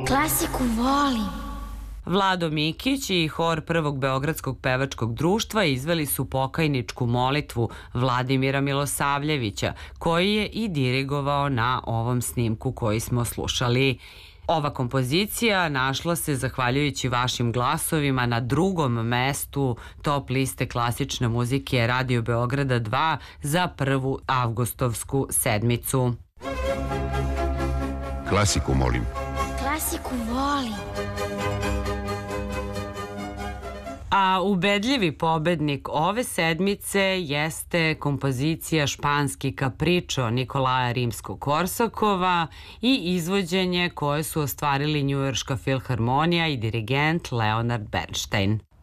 Klasiku volim. Vlado Mikić i hor Prvog beogradskog pevačkog društva izveli su pokajničku molitvu Vladimira Milosavljevića, koji je i dirigovao na ovom snimku koji smo slušali. Ova kompozicija našla se, zahvaljujući vašim glasovima, na drugom mestu top liste klasične muzike Radio Beograda 2 za prvu avgustovsku sedmicu. Klasiku molim. Klasiku volim. A ubedljivi pobednik ove sedmice jeste kompozicija Španski kapričo Nikolaja Rimskog-Korsakova i izvođenje koje su ostvarili Njujorška filharmonija i dirigent Leonard Bernstein.